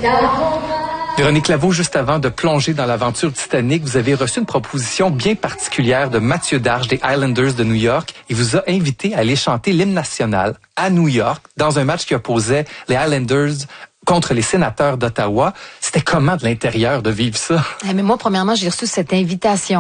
Véronique Laveau, juste avant de plonger dans l'aventure Titanic, vous avez reçu une proposition bien particulière de Mathieu Darche des Islanders de New York. Il vous a invité à aller chanter l'hymne national à New York dans un match qui opposait les Islanders contre les Sénateurs d'Ottawa. C'était comment de l'intérieur de vivre ça? Mais moi, premièrement, j'ai reçu cette invitation.